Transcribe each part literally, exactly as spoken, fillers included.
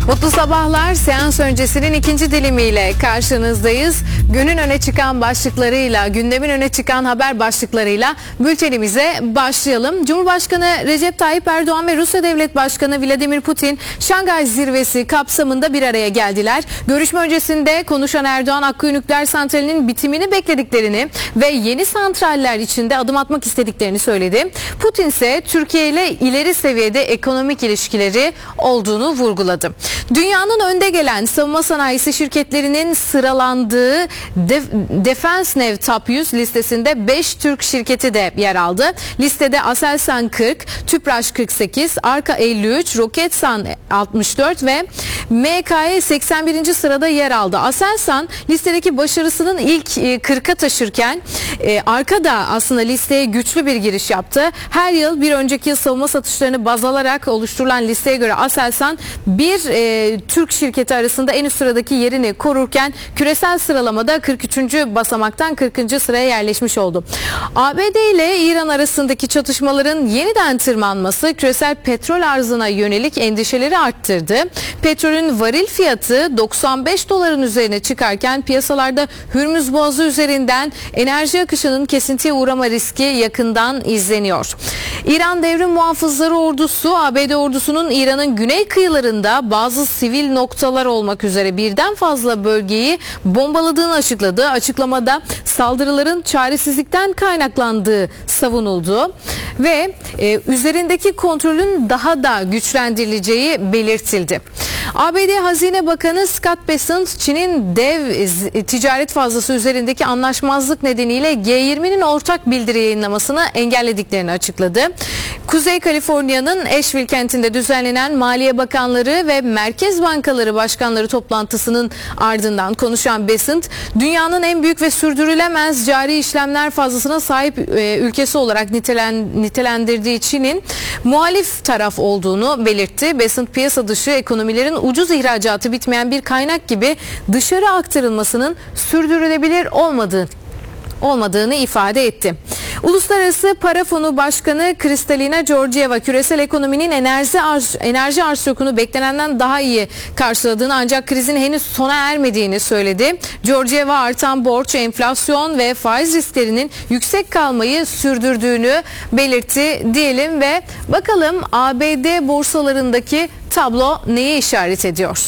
Mutlu sabahlar. Seans öncesinin ikinci dilimiyle karşınızdayız. Günün öne çıkan başlıklarıyla, gündemin öne çıkan haber başlıklarıyla bültenimize başlayalım. Cumhurbaşkanı Recep Tayyip Erdoğan ve Rusya Devlet Başkanı Vladimir Putin Şangay Zirvesi kapsamında bir araya geldiler. Görüşme öncesinde konuşan Erdoğan, Akkuyu Nükleer Santrali'nin bitimini beklediklerini ve yeni santraller içinde adım atmak istediklerini söyledi. Putin ise Türkiye ile ileri seviyede ekonomik ilişkileri olduğunu vurguladı. Dünyanın önde gelen savunma sanayisi şirketlerinin sıralandığı Def Defense Top yüz listesinde beş Türk şirketi de yer aldı. Listede Aselsan kırk, Tüpraş kırk sekiz, Arka elli üç, Roketsan altmış dört ve M K E seksen birinci sırada yer aldı. Aselsan listedeki başarısının ilk kırka taşırken Arka da aslında listeye güçlü bir giriş yaptı. Her yıl bir önceki yıl savunma satışlarını baz alarak oluşturulan listeye göre Aselsan bir e, Türk şirketi arasında en üst sıradaki yerini korurken küresel sıralamada kırk üçüncü basamaktan kırkıncı sıraya yerleşmiş oldu. A B D ile İran arasındaki çatışmaların yeniden tırmanması küresel petrol arzına yönelik endişeleri arttırdı. Petrolün varil fiyatı doksan beş doların üzerine çıkarken piyasalarda Hürmüz Boğazı üzerinden enerji akışının kesintiye uğrama riski yakından izleniyor. İran Devrim Muhafızları Ordusu, A B D ordusunun İran'ın güney kıyılarında bazı sivil noktalar olmak üzere birden fazla bölgeyi bombaladığını açıkladı. Açıklamada saldırıların çaresizlikten kaynaklandığı savunuldu ve e, üzerindeki kontrolün daha da güçlendirileceği belirtildi. A B D Hazine Bakanı Scott Bessent, Çin'in dev ticaret fazlası üzerindeki anlaşmazlık nedeniyle G yirminin ortak bildiri yayınlamasını engellediklerini açıkladı. Kuzey Kaliforniya'nın Asheville kentinde düzenlenen Maliye Bakanları ve Merkez Bankaları Başkanları toplantısının ardından konuşan Bessent, dünyanın en büyük ve sürdürülemez cari işlemler fazlasına sahip e, ülkesi olarak nitelen, nitelendirdiği Çin'in muhalif taraf olduğunu belirtti. Bessent, piyasa dışı ekonomilerin ucuz ihracatı bitmeyen bir kaynak gibi dışarı aktarılmasının sürdürülebilir olmadığı olmadığını ifade etti. Uluslararası Para Fonu Başkanı Kristalina Georgieva, küresel ekonominin enerji arz, enerji arz şokunu beklenenden daha iyi karşıladığını ancak krizin henüz sona ermediğini söyledi. Georgieva, artan borç, enflasyon ve faiz risklerinin yüksek kalmayı sürdürdüğünü belirtti diyelim ve bakalım A B D borsalarındaki tablo neye işaret ediyor?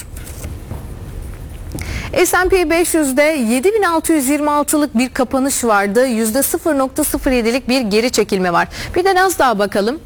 S and P beş yüzde yedi bin altı yüz yirmi altılık bir kapanış vardı. yüzde sıfır virgül sıfır yedilik bir geri çekilme var. Bir de Nasdaq'a bakalım.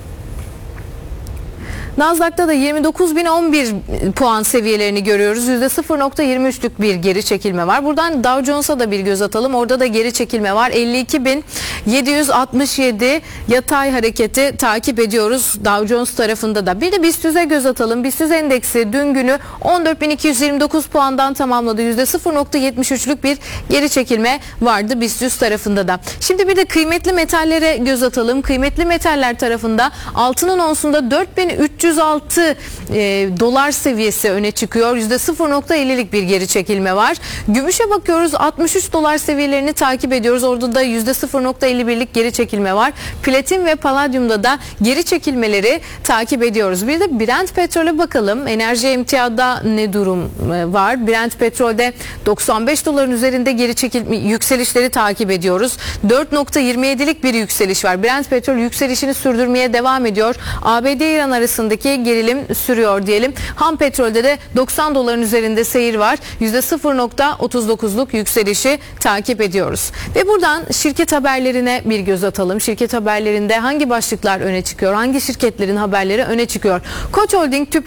Nasdaq'ta da yirmi dokuz bin on bir puan seviyelerini görüyoruz. yüzde sıfır virgül yirmi üçlük bir geri çekilme var. Buradan Dow Jones'a da bir göz atalım. Orada da geri çekilme var. elli iki bin yedi yüz altmış yedi yatay hareketi takip ediyoruz Dow Jones tarafında da. Bir de BIST yüze göz atalım. BIST yüz endeksi dün günü on dört bin iki yüz yirmi dokuz puandan tamamladı. yüzde sıfır virgül yetmiş üçlük bir geri çekilme vardı BIST yüz tarafında da. Şimdi bir de kıymetli metallere göz atalım. Kıymetli metaller tarafında altının onsunda dört bin üç yüz altı e, dolar seviyesi öne çıkıyor. yüzde sıfır virgül ellilik bir geri çekilme var. Gümüşe bakıyoruz. altmış üç dolar seviyelerini takip ediyoruz. Orada da yüzde sıfır virgül elli birlik geri çekilme var. Platin ve paladyumda da geri çekilmeleri takip ediyoruz. Bir de Brent petrole bakalım. Enerji emtiada ne durum var? Brent petrolde doksan beş doların üzerinde geri çekilme yükselişleri takip ediyoruz. dört virgül yirmi yedilik bir yükseliş var. Brent petrol yükselişini sürdürmeye devam ediyor. A B D İran arasındaki gerilim sürüyor diyelim. Ham petrolde de doksan doların üzerinde seyir var. yüzde sıfır virgül otuz dokuzluk yükselişi takip ediyoruz. Ve buradan şirket haberlerine bir göz atalım. Şirket haberlerinde hangi başlıklar öne çıkıyor? Hangi şirketlerin haberleri öne çıkıyor? Koç Holding, Tüpraş